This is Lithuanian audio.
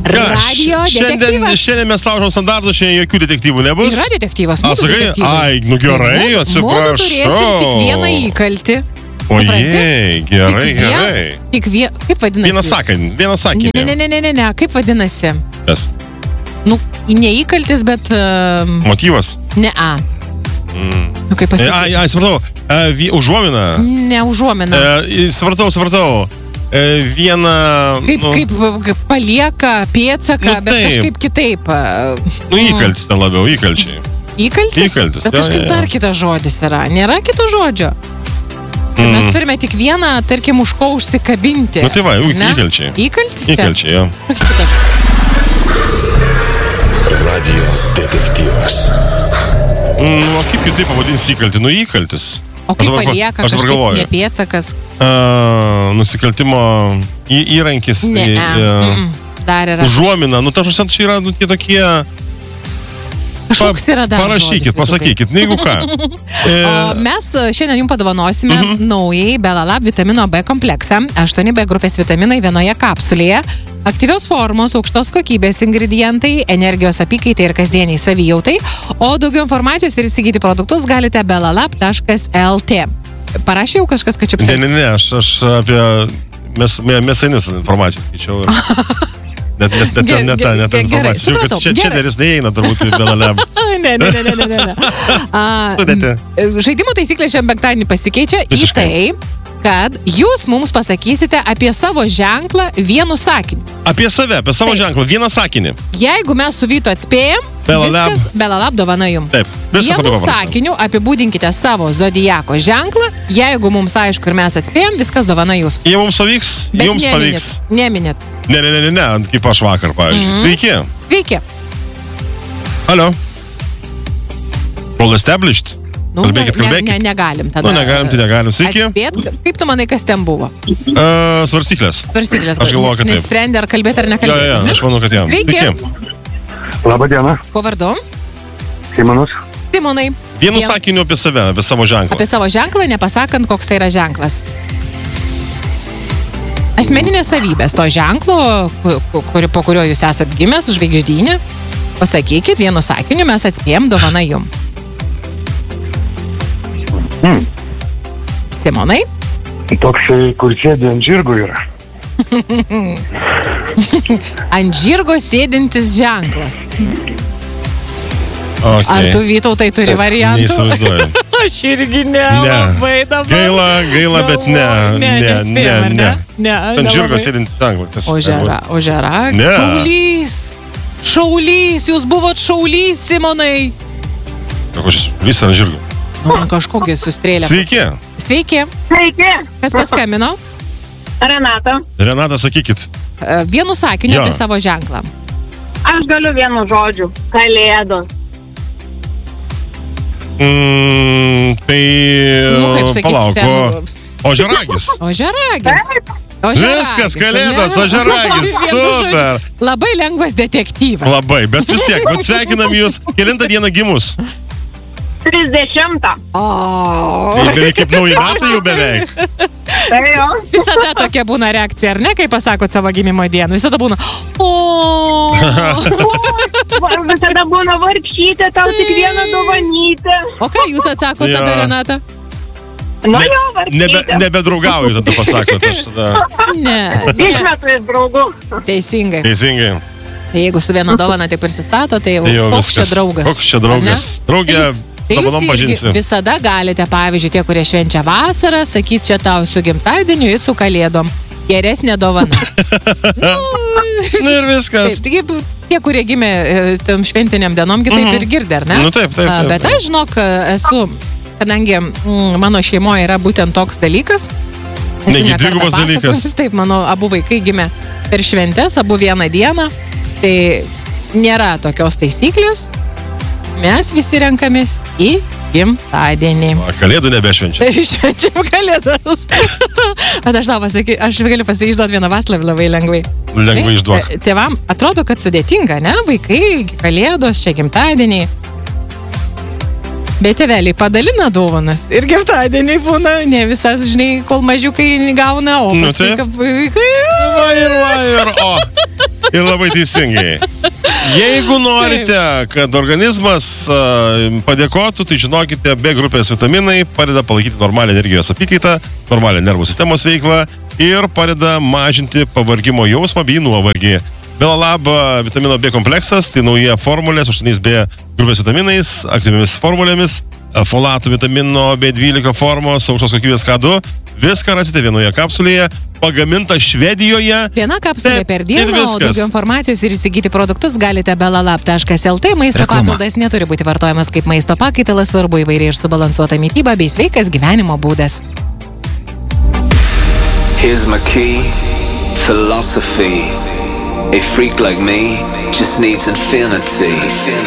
Radio detektyvas. Šiandien mes laužom standartų, šiandien jokių detektyvų nebus. Yra detektyvas, mūsų sakai, detektyvai. Ai, nu gerai, atsiprašau. Mūdu turėsim tik vieną įkaltį. Ojei, gerai. Kaip vadinasi? Vieną sakinį. Ne, kaip vadinasi? Kas? Nu, neįkaltis, bet... Motyvas? Ne A. Nu, kaip pasakyti? Supratau. Užuomina? Ne užuomina. Supratau. Vieną... Kaip palieka pėdsaką, bet kažkaip kitaip. Įkaltis ten labiau, įkalčiai. Įkaltis? Bet kažkaip dar kitas žodis yra. Nėra kito žodžio. Mes turime tik vieną, tarkim, už ko užsikabinti. Nu tai va, įkalčiai. Įkaltis? Įkalčiai, jo. Radio detektyvas. O kaip jų taip pavadins įkaltį? Nu įkaltis. O kaip palieka kažkaip nepėdsakas? Nusikaltimo įrankis. Ne, dar yra. Užuomina. Nu, tašas čia yra tie tokie... Kažkoks yra dar Parašykit, pasakykit, jeigu ką. Mes šiandien jums padovanosime naujai Belalab vitamino B kompleksą. 8B grupės vitaminai vienoje kapsulėje. Aktyvios formos, aukštos kokybės ingredientai, energijos apykaitai ir kasdieniai savijautai. O daugiau informacijos ir įsigyti produktus galite belalab.lt. Parašė jau kažkas, kad čipsais? Ne, aš apie mėsainius informaciją skaičiau. Net ta informacija. Kad čia čederis neįeina turbūt į Belalab. Ne. Žaidimo taisyklė šiandien penktadienį pasikeičia į tai, kad jūs mums pasakysite apie savo ženklą vienu sakiniu. Apie save, apie savo ženklą, vieną sakinį. Jeigu mes su Vytu atspėjam, viskas Belalab dovana jums. Taip, viskas labai paprasta. Vienu sakiniu apibūdinkite savo zodiako ženklą. Jeigu mums aišku ir mes atspėjam, viskas dovana jūs. Jei mums pavyks, jums pavyks. Neminit. Ne, kaip aš vakar, pavyzdžiui. Sveiki. Alio. All established? Kalbėkit. Negalim tada. Negalim. Sveiki. Atspėt, kaip tu manai, kas ten buvo? Svarstyklės. Aš galvoju, kad taip. Nesprendė, ar kalbėti, ar nekalbėti. Jo, aš manau, kad jam. Sveiki. Labą dieną. Kuo vardu? Simonas. Simonai. Vienu sakiniu apie save, apie savo ženklą. Apie savo ženklą, nepasakant, koks tai yra ženklas. Asmeninės savybės to ženklo, po kurio jūs esat gimęs, žvaigždynė. Pasakykit, vienu sakiniu mes atspėjom, dovana jum. Simonai? Toksai, kur sėdi ant žirgo yra. Ant žirgo sėdintis ženklas. Okay. Ar tu, Vytautai, turi variantų? Neįsivaizduoju. Aš irgi labai dabar. Gaila, bet ne. Ant žirgo sėdintis ženklas. Ožera. Šaulys, jūs buvot šaulys, Simonai. Šaulys ant žirgo. Kažkokie sustrėlė. Sveiki. Kas paskambino? Renata, sakykit. Vienu sakiniu apie savo ženklą. Aš galiu vienu žodžiu. Kalėdos. Tai palauk. Ožeragis. Viskas, kalėdos, ožeragis. Super. Labai lengvas detektyvas. Labai, bet vis tiek, sveikinam jūs. Kelintą dieną gimus? 30. Tai beveik kaip nauji metai jau beveik. Tai jo. Visada tokia būna reakcija, ar ne, kai pasakot savo gimimo dieną? Visada būna Visada būna vargšytė, tau tik vieną dovanytę. O ką jūs atsakote tada, Renata? Nu jo, vargšytė. Nebedraugauju tada pasakot. Ne. Išmetu iš draugų. Teisingai. Tai jeigu su viena dovana tik prisistato, tai jau koks čia draugas. Koks čia draugas. Draugė, dovanom pažinsi. Visada galite, pavyzdžiui, tie, kurie švenčia vasarą, sakyti, čia tau su gimtadieniu ir su kalėdom. Geresnė dovana. Nu ir viskas. Taip, tie, kurie gimė tam šventiniam dienom, taip ir girdė, ar ne? Nu taip. Bet aš, žinok, esu, kadangi mano šeimoje yra būtent toks dalykas. Negi dvigubas dalykas. Taip, mano abu vaikai gimė per šventes, abu vieną dieną. Tai nėra tokios taisyklės. Mes visi renkamės į gimtadienį. Kalėdų nebešvenčiam. Švenčiam kalėdas. Bet aš tau pasakysiu, aš galiu išduoti vieną vaslą labai lengvai. Lengvai išduok. Tėvam atrodo, kad sudėtinga, ne? Vaikai, kalėdos, čia gimtadieniai. Bet tėveliai padalina dovanas. Ir gimtadieniai būna, ne visas, žinai, kol mažiukai gauna, o paskui kaip vaikai. Va ir. Ir labai teisingai. Jeigu norite, kad organizmas padėkotų, tai žinokite, B grupės vitaminai padeda palaikyti normalią energijos apykaitą, normalią nervų sistemos veiklą ir padeda mažinti pavargimo jausmą bei nuovargį. Belalab vitamino B kompleksas, tai nauja formulė su 8B grupės vitaminais, aktyviamis formulėmis, folatų vitamino B12 formos, aukštos kokybės K2. Viską rasite vienoje kapsulėje, pagaminta Švedijoje. Viena kapsulė per dieną, o daugiau informacijos ir įsigyti produktus galite belalab.lt. Maisto papildas neturi būti vartojamas kaip maisto pakaitalas, svarbu įvairiai ir subalansuota mityba bei sveikas gyvenimo būdas. Here's my key, philosophy. A freak like me just needs infinity.